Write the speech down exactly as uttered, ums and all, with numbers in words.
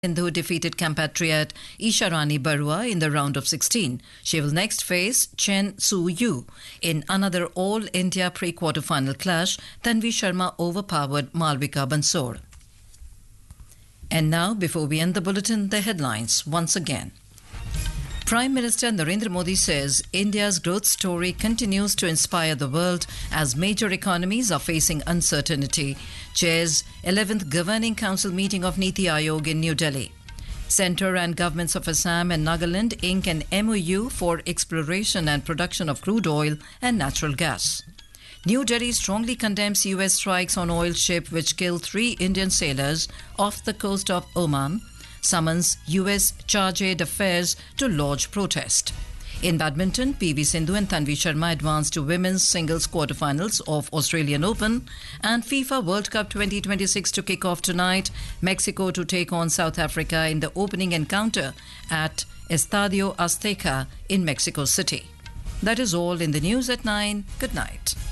Sindhu defeated compatriot Isharani Barua in the round of sixteen. She will next face Chen Su-yu in another All-India pre-quarter-final clash. Tanvi Sharma overpowered Malvika Bansor. And now, before we end the bulletin, the headlines once again. Prime Minister Narendra Modi says India's growth story continues to inspire the world as major economies are facing uncertainty. Chairs eleventh Governing Council meeting of Niti Aayog in New Delhi. Centre and governments of Assam and Nagaland ink an M O U for exploration and production of crude oil and natural gas. New Delhi strongly condemns U S strikes on oil ship which killed three Indian sailors off the coast of Oman. Summons U S Charge d'Affaires to lodge protest. In badminton, P V Sindhu and Tanvi Sharma advanced to women's singles quarterfinals of Australian Open, and FIFA World Cup twenty twenty-six to kick off tonight. Mexico to take on South Africa in the opening encounter at Estadio Azteca in Mexico City. That is all in the news at nine. Good night.